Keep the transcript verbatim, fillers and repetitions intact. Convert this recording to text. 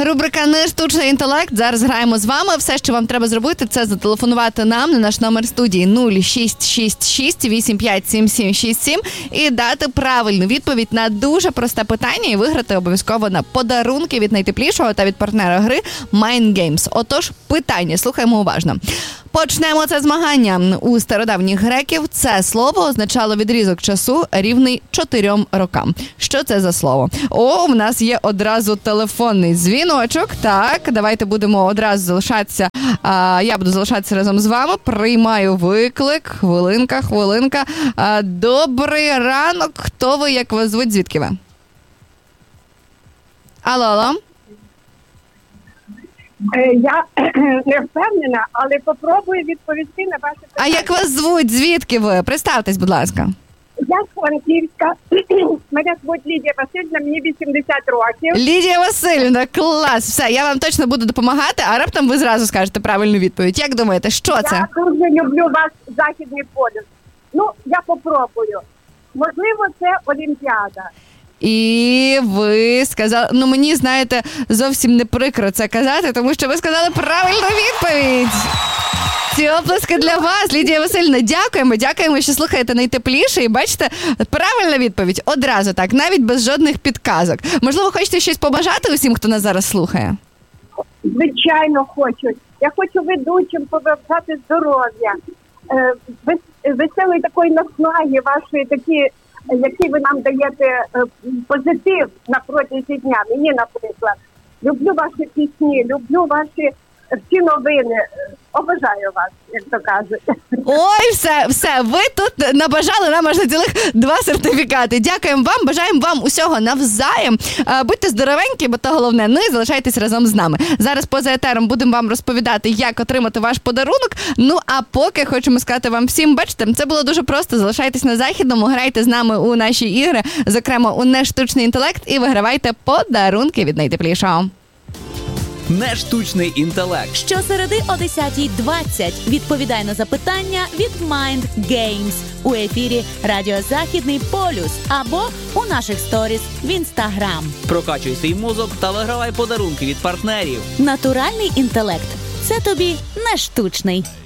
Рубрика «Не штучний інтелект». Зараз граємо з вами. Все, що вам треба зробити, це зателефонувати нам на наш номер студії нуль шість шість шість вісім п'ять сім сім шість сім і дати правильну відповідь на дуже просте питання і виграти обов'язково на подарунки від найтеплішого та від партнера гри Mind Games. Отож, питання. Слухаємо уважно. Почнемо це змагання. У стародавніх греків це слово означало відрізок часу рівний чотирьом рокам. Що це за слово? О, в нас є одразу телефонний дзвіночок. Так, давайте будемо одразу залишатися. А, я буду залишатися разом з вами. Приймаю виклик. Хвилинка, хвилинка. А, добрий ранок. Хто ви, як вас звуть, звідки ви? Алло, алло. Я не впевнена, але попробую відповісти на ваше питання. А як вас звуть? Звідки ви? Представтесь, будь ласка. Я з Франківська. Мене звуть Лідія Васильівна, мені вісімдесят років. Лідія Васильівна, клас. Все, я вам точно буду допомагати, а раптом ви зразу скажете правильну відповідь. Як думаєте, що це? Я дуже люблю ваш західний полюс. Ну, я попробую. Можливо, це Олімпіада. І ви сказали, ну мені, знаєте, зовсім не прикро це казати, тому що ви сказали правильну відповідь. Ці оплески для вас, Лідія Васильівна. Дякуємо, дякуємо, що слухаєте найтепліше. І бачите, правильна відповідь одразу так, навіть без жодних підказок. Можливо, хочете щось побажати усім, хто нас зараз слухає? Звичайно, хочу. Я хочу ведучим побажати здоров'я, веселої такої наснаги вашої, такі, які ви нам даєте позитив на протязі дня. Мені, наприклад, люблю ваші пісні, люблю ваші всі новини. Обожаю вас, як то кажуть. Ой, все, все, ви тут набажали нам аж на цілих два сертифікати. Дякуємо вам, бажаємо вам усього навзаєм. Будьте здоровенькі, бо то головне. Ну і залишайтесь разом з нами. Зараз поза етером будемо вам розповідати, як отримати ваш подарунок. Ну, а поки хочемо сказати вам всім, бачите, це було дуже просто. Залишайтесь на Західному, грайте з нами у наші ігри, зокрема у «Не штучний інтелект», і вигравайте подарунки від найтеплішого. Не штучний інтелект. Щосереди о десята двадцять відповідай на запитання від Mind Games у ефірі Радіо Західний полюс або у наших сторіс в Інстаграм. Прокачуй свій мозок та вигравай подарунки від партнерів. Натуральний інтелект – це тобі не штучний.